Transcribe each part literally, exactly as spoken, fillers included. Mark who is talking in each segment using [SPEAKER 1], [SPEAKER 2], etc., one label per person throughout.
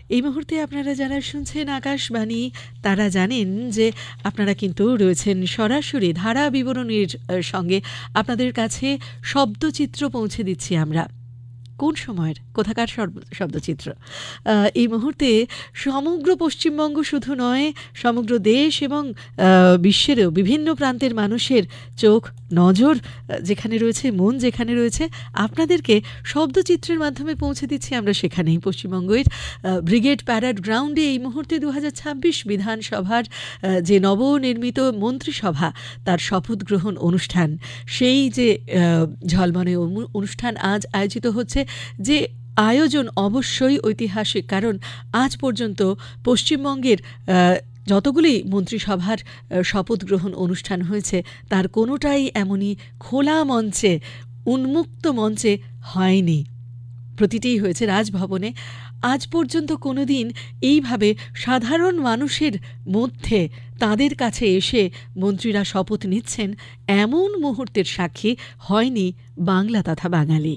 [SPEAKER 1] এই মুহূর্তে আপনারা যারা শুনছেন আকাশবাণী তারা জানেন যে আপনারা কিন্তু রয়েছেন সরাসরি ধারা বিবরণীর সঙ্গে। আপনাদের কাছে শব্দচিত্র পৌঁছে দিচ্ছি আমরা। কোন সময়ের কোথাকার শব্দচিত্র? এই মুহূর্তে সমগ্র পশ্চিমবঙ্গ শুধু নয়, সমগ্র দেশ এবং বিশ্বেরও বিভিন্ন প্রান্তের মানুষের চোখ নজর যেখানে রয়েছে, মন যেখানে রয়েছে, আপনাদেরকে শব্দচিত্রের মাধ্যমে পৌঁছে দিচ্ছি আমরা সেখানেই। পশ্চিমবঙ্গের ব্রিগেড প্যারেড গ্রাউন্ডে এই মুহূর্তে দু হাজার ছাব্বিশ বিধানসভার যে নবনির্মিত মন্ত্রিসভা তার শপথ গ্রহণ অনুষ্ঠান, সেই যে ঝলমলে অনুষ্ঠান আজ আয়োজিত হচ্ছে, যে আয়োজন অবশ্যই ঐতিহাসিক। কারণ আজ পর্যন্ত পশ্চিমবঙ্গের যতগুলি মন্ত্রিসভার শপথ গ্রহণ অনুষ্ঠান হয়েছে তার কোনোটাই এমনই খোলা মঞ্চে, উন্মুক্ত মঞ্চে হয়নি। প্রতিটি হয়েছে রাজভবনে। আজ পর্যন্ত কোনো দিন এইভাবে সাধারণ মানুষের মধ্যে তাদের কাছে এসে মন্ত্রীরা শপথ নিচ্ছেন, এমন মুহূর্তের সাক্ষী হয়নি বাংলা তথা বাঙালি।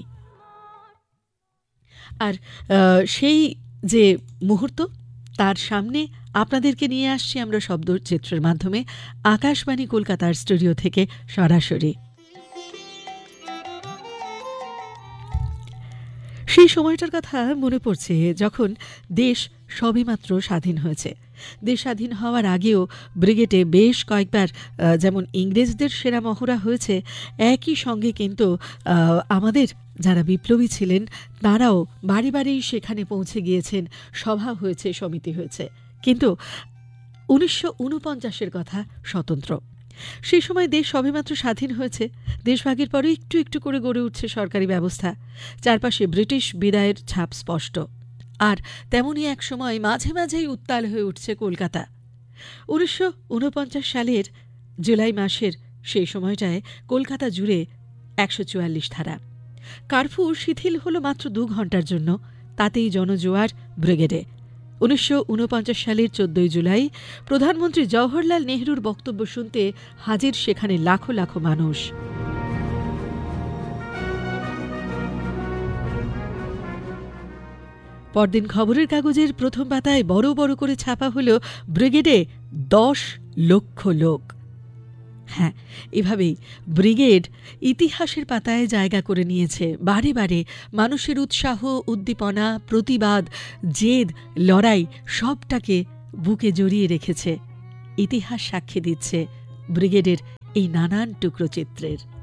[SPEAKER 1] আর সেই যে মুহূর্ত, তার সামনে আপনাদেরকে নিয়ে আসছি আমরা শব্দচিত্রের মাধ্যমে আকাশবাণী কলকাতার স্টুডিও থেকে সরাসরি। সেই সময়টার কথা মনে পড়ছে যখন দেশ সবেমাত্র স্বাধীন হয়েছে। দেশ স্বাধীন হওয়ার আগেও ব্রিগেডে বেশ কয়েকবার যেমন ইংরেজদের সেরা মহড়া হয়েছে, একই সঙ্গে কিন্তু আমাদের যারা বিপ্লবী ছিলেন তারাও বাড়ি বাড়ি সেখানে পৌঁছে গিয়েছেন, সভা হয়েছে, সমিতি হয়েছে। কিন্তু উনিশশো উনপঞ্চাশের কথা স্বতন্ত্র। সেই সময় দেশ সবেমাত্র স্বাধীন হয়েছে। দেশভাগের পরে একটু একটু করে গড়ে উঠছে সরকারি ব্যবস্থা। চারপাশে ব্রিটিশ বিদায়ের ছাপ স্পষ্ট। আর তেমনই এক সময় মাঝে মাঝেই উত্তাল হয়ে উঠছে কলকাতা। উনিশশো উনপঞ্চাশ সালের জুলাই মাসের সেই সময়টায় কলকাতা জুড়ে একশো চুয়াল্লিশ ধারা। কারফিউ শিথিল হলো মাত্র দু ঘন্টার জন্য, তাতেই জনজোয়ার ব্রিগেডে। উনিশশো উনপঞ্চাশ সালের চোদ্দই জুলাই প্রধানমন্ত্রী জওহরলাল নেহরুর বক্তব্য শুনতে হাজির সেখানে লাখো লাখো মানুষ। পরদিন খবরের কাগজের প্রথম পাতায় বড় বড় করে ছাপা হলো ব্রিগেডে দশ লক্ষ লোক। হ্যাঁ, এভাবেই ব্রিগেড ইতিহাসের পাতায় জায়গা করে নিয়েছে। বারে বারে মানুষের উৎসাহ, উদ্দীপনা, প্রতিবাদ, জেদ, লড়াই সবটাকে বুকে জড়িয়ে রেখেছে। ইতিহাস সাক্ষী দিচ্ছে ব্রিগেডের এই নানান টুকরো চিত্রের।